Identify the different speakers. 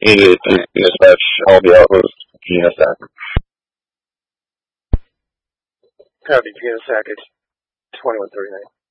Speaker 1: Need to dispatch all the outposts. GNSAC.
Speaker 2: Copy, GNSAC, 2139.